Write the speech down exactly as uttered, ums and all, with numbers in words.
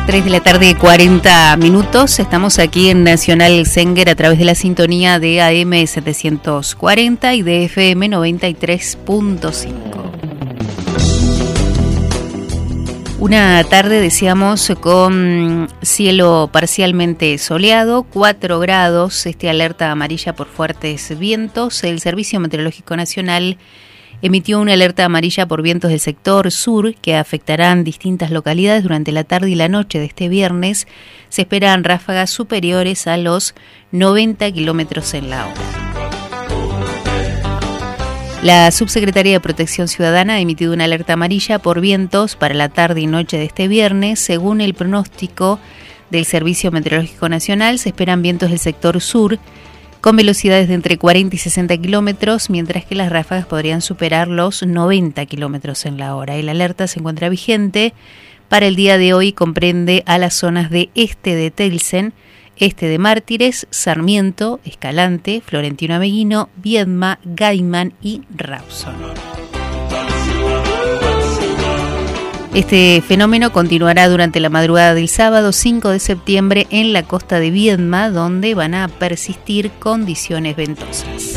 tres de la tarde, cuarenta minutos. Estamos aquí en Nacional Senguer a través de la sintonía de A M setecientos cuarenta y de F M noventa y tres punto cinco. Una tarde, decíamos, con cielo parcialmente soleado, cuatro grados, este alerta amarilla por fuertes vientos. El Servicio Meteorológico Nacional emitió una alerta amarilla por vientos del sector sur que afectarán distintas localidades durante la tarde y la noche de este viernes. Se esperan ráfagas superiores a los noventa kilómetros en la hora. La Subsecretaría de Protección Ciudadana ha emitido una alerta amarilla por vientos para la tarde y noche de este viernes. Según el pronóstico del Servicio Meteorológico Nacional, se esperan vientos del sector sur con velocidades de entre cuarenta y sesenta kilómetros, mientras que las ráfagas podrían superar los noventa kilómetros en la hora. El alerta se encuentra vigente para el día de hoy, comprende a las zonas de este de Telsen, este de Mártires, Sarmiento, Escalante, Florentino Ameguino, Viedma, Gaiman y Rawson. Este fenómeno continuará durante la madrugada del sábado cinco de septiembre en la costa de Viedma, donde van a persistir condiciones ventosas.